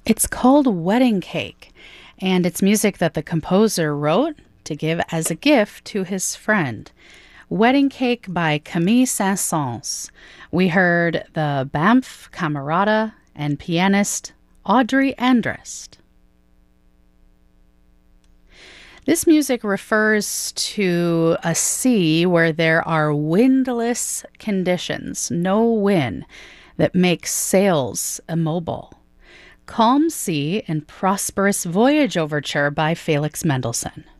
It's called Wedding Cake, and it's music that the composer wrote to give as a gift to his friend. Wedding Cake by Camille Saint-Saëns. We heard the Banff Camerata and pianist Audrey Andrest. This music refers to a sea where there are windless conditions, no wind, that makes sails immobile. Calm Sea and Prosperous Voyage Overture by Felix Mendelssohn.